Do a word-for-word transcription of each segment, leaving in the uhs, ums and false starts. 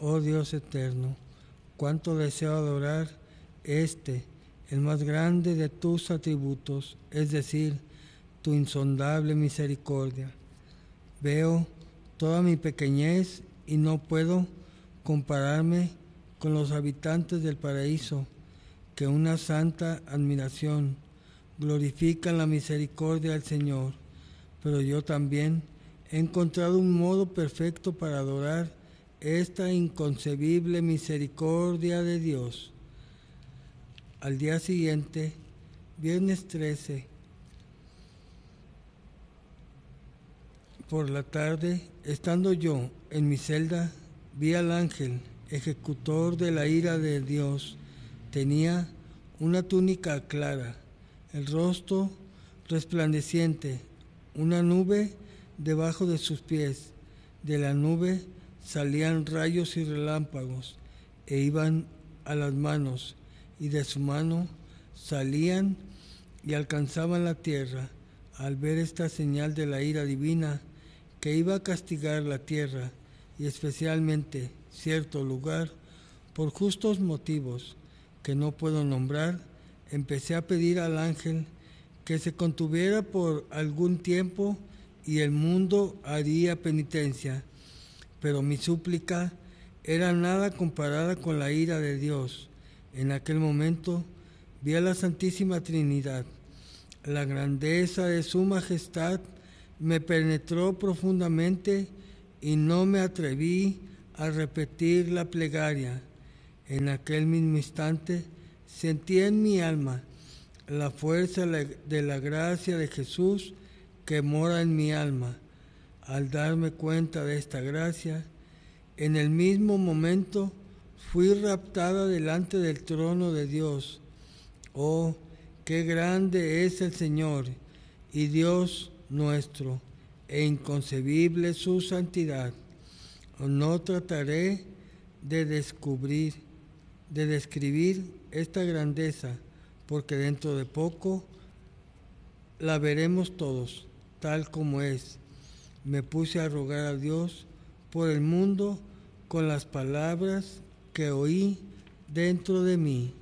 Oh Dios eterno, cuánto deseo adorar este, el más grande de tus atributos, es decir, tu insondable misericordia. Veo toda mi pequeñez y no puedo compararme con los habitantes del paraíso, que una santa admiración glorifican la misericordia del Señor, pero yo también he encontrado un modo perfecto para adorar esta inconcebible misericordia de Dios. Al día siguiente, viernes trece, por la tarde, estando yo en mi celda, vi al ángel, ejecutor de la ira de Dios. Tenía una túnica clara, el rostro resplandeciente, una nube debajo de sus pies. De la nube salían rayos y relámpagos, e iban a las manos, y de su mano salían y alcanzaban la tierra. Al ver esta señal de la ira divina, que iba a castigar la tierra, y especialmente cierto lugar, por justos motivos que no puedo nombrar, empecé a pedir al ángel que se contuviera por algún tiempo y el mundo haría penitencia. Pero mi súplica era nada comparada con la ira de Dios. En aquel momento vi a la Santísima Trinidad. La grandeza de su majestad me penetró profundamente y no me atreví a repetir la plegaria. En aquel mismo instante sentí en mi alma la fuerza de la gracia de Jesús que mora en mi alma. Al darme cuenta de esta gracia, en el mismo momento fui raptada delante del trono de Dios. Oh, qué grande es el Señor y Dios nuestro, e inconcebible su santidad. No trataré de descubrir, de describir esta grandeza, porque dentro de poco la veremos todos, tal como es. Me puse a rogar a Dios por el mundo con las palabras que oí dentro de mí.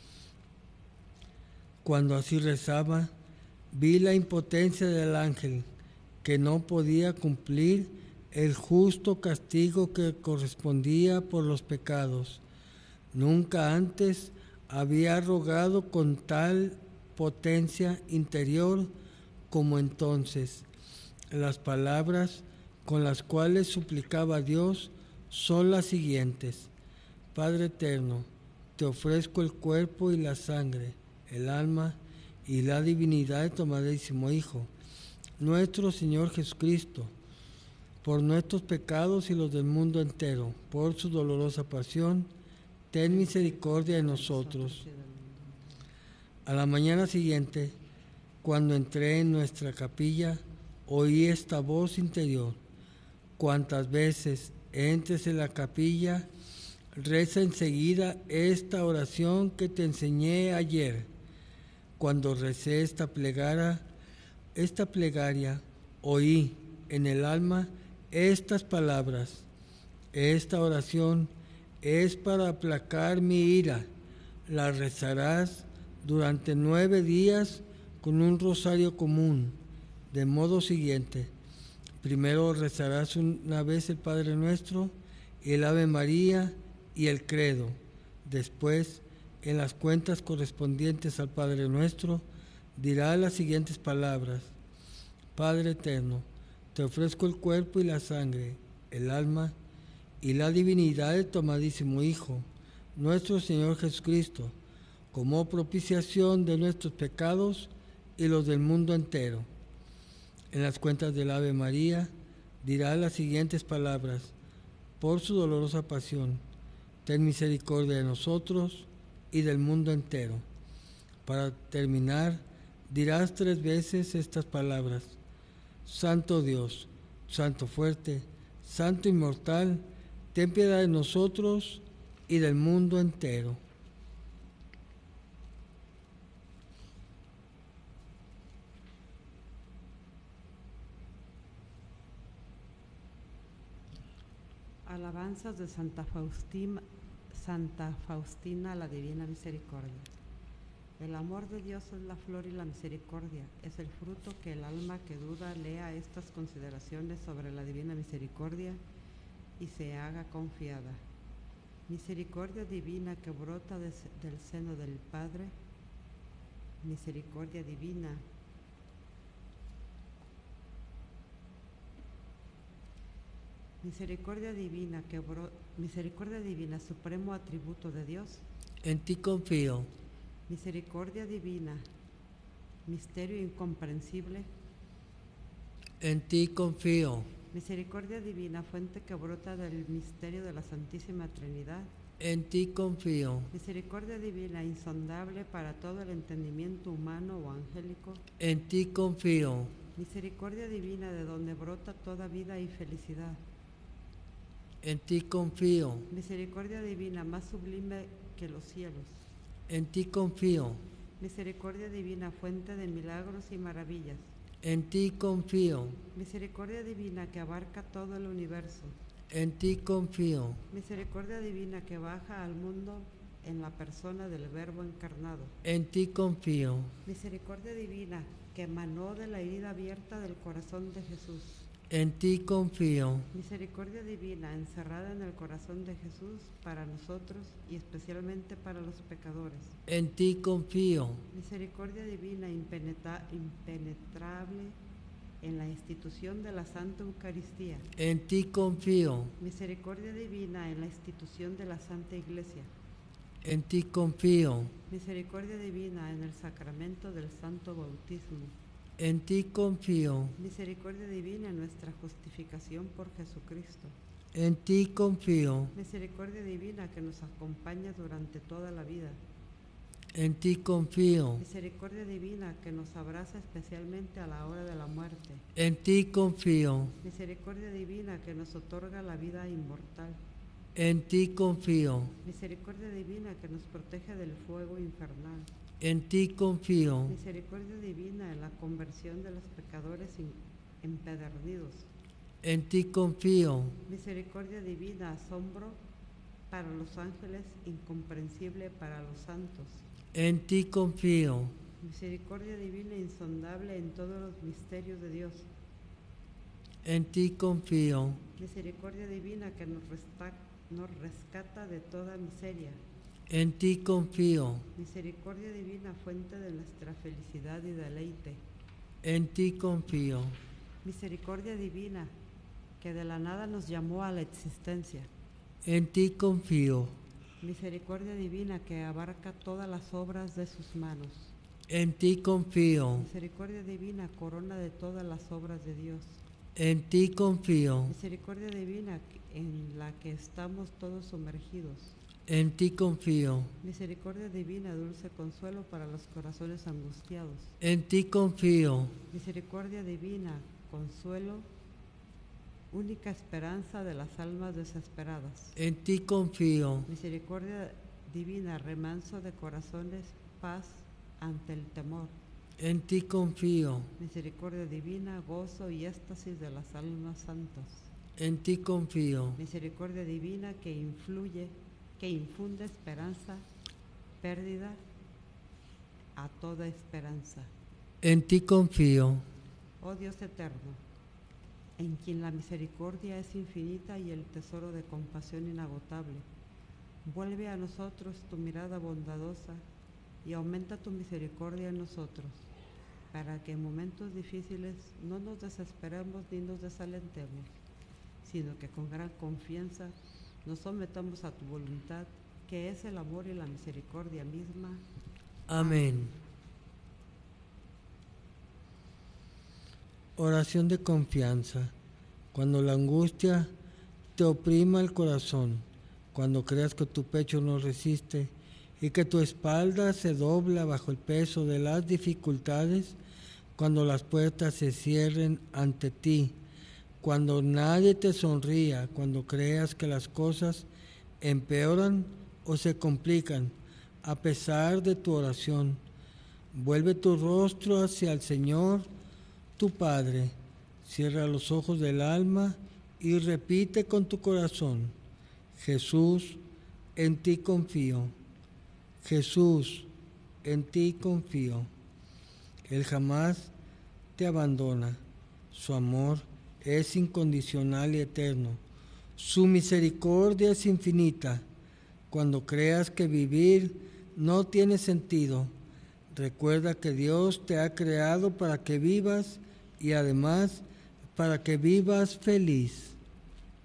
Cuando así rezaba, vi la impotencia del ángel, que no podía cumplir el justo castigo que correspondía por los pecados. Nunca antes había rogado con tal potencia interior como entonces. Las palabras con las cuales suplicaba a Dios son las siguientes: Padre eterno, te ofrezco el cuerpo y la sangre, el alma y la divinidad de tu amadísimo Hijo, nuestro Señor Jesucristo, por nuestros pecados y los del mundo entero, por su dolorosa pasión, ten misericordia de nosotros. A la mañana siguiente, cuando entré en nuestra capilla, oí esta voz interior: cuantas veces entres en la capilla, reza enseguida esta oración que te enseñé ayer. Cuando recé esta plegaria, esta plegaria, oí en el alma estas palabras: esta oración es para aplacar mi ira. La rezarás durante nueve días con un rosario común, de modo siguiente. Primero rezarás una vez el Padre Nuestro, el Ave María y el Credo. Después, en las cuentas correspondientes al Padre Nuestro, dirá las siguientes palabras: Padre eterno, te ofrezco el cuerpo y la sangre, el alma y la divinidad de tu amadísimo Hijo, nuestro Señor Jesucristo, como propiciación de nuestros pecados y los del mundo entero. En las cuentas del Ave María dirá las siguientes palabras: por su dolorosa pasión, ten misericordia de nosotros y del mundo entero. Para terminar, dirás tres veces estas palabras: Santo Dios, Santo fuerte, Santo inmortal, ten piedad de nosotros y del mundo entero. Alabanzas de Santa Faustina, Santa Faustina, la Divina Misericordia. El amor de Dios es la flor y la misericordia. Es el fruto que el alma que duda lea estas consideraciones sobre la Divina Misericordia y se haga confiada. Misericordia divina que brota des, del seno del Padre. Misericordia divina Misericordia divina, que bro, misericordia divina, supremo atributo de Dios. En ti confío. Misericordia divina, misterio incomprensible. En ti confío. Misericordia divina, fuente que brota del misterio de la Santísima Trinidad. En ti confío. Misericordia divina, insondable para todo el entendimiento humano o angélico. En ti confío. Misericordia divina, de donde brota toda vida y felicidad. En ti confío. Misericordia divina, más sublime que los cielos. En ti confío. Misericordia divina, fuente de milagros y maravillas. En ti confío. Misericordia divina, que abarca todo el universo. En ti confío. Misericordia divina, que baja al mundo en la persona del Verbo encarnado. En ti confío. Misericordia divina, que emanó de la herida abierta del corazón de Jesús. En ti confío. Misericordia divina, encerrada en el corazón de Jesús para nosotros y especialmente para los pecadores. En ti confío. Misericordia divina, impenetra- impenetrable en la institución de la Santa Eucaristía. En ti confío. Misericordia divina en la institución de la Santa Iglesia. En ti confío. Misericordia divina en el sacramento del Santo Bautismo. En ti confío. Misericordia divina en nuestra justificación por Jesucristo. En ti confío. Misericordia divina que nos acompaña durante toda la vida. En ti confío. Misericordia divina que nos abraza especialmente a la hora de la muerte. En ti confío. Misericordia divina que nos otorga la vida inmortal. En ti confío. Misericordia divina que nos protege del fuego infernal. En ti confío. Misericordia divina en la conversión de los pecadores empedernidos. En ti confío. Misericordia divina, asombro para los ángeles, incomprensible para los santos. En ti confío. Misericordia divina, insondable en todos los misterios de Dios. En ti confío. Misericordia divina que nos, resta, nos rescata de toda miseria. En ti confío. Misericordia divina, fuente de nuestra felicidad y deleite. En ti confío. Misericordia divina, que de la nada nos llamó a la existencia. En ti confío. Misericordia divina, que abarca todas las obras de sus manos. En ti confío. Misericordia divina, corona de todas las obras de Dios. En ti confío. Misericordia divina, en la que estamos todos sumergidos. En ti confío. Misericordia divina, dulce consuelo para los corazones angustiados. En ti confío. Misericordia divina, consuelo, única esperanza de las almas desesperadas. En ti confío. Misericordia divina, remanso de corazones, paz ante el temor. En ti confío. Misericordia divina, gozo y éxtasis de las almas santas. En ti confío. Misericordia divina que influye, que infunde esperanza, pérdida a toda esperanza. En ti confío. Oh Dios eterno, en quien la misericordia es infinita y el tesoro de compasión inagotable, vuelve a nosotros tu mirada bondadosa y aumenta tu misericordia en nosotros, para que en momentos difíciles no nos desesperemos ni nos desalentemos, sino que con gran confianza nos sometamos a tu voluntad, que es el amor y la misericordia misma. Amén. Oración de confianza. Cuando la angustia te oprima el corazón, cuando creas que tu pecho no resiste y que tu espalda se dobla bajo el peso de las dificultades, cuando las puertas se cierren ante ti, cuando nadie te sonría, cuando creas que las cosas empeoran o se complican a pesar de tu oración, vuelve tu rostro hacia el Señor, tu Padre, cierra los ojos del alma y repite con tu corazón: Jesús, en ti confío. Jesús, en ti confío. Él jamás te abandona. Su amor es incondicional y eterno. Su misericordia es infinita. Cuando creas que vivir no tiene sentido, recuerda que Dios te ha creado para que vivas y además para que vivas feliz.